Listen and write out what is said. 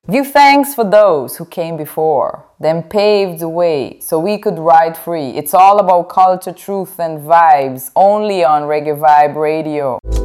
Give thanks for those who came before, then paved the way so we could ride free. It's all about culture, truth, and vibes, only on Reggae Vibe Radio.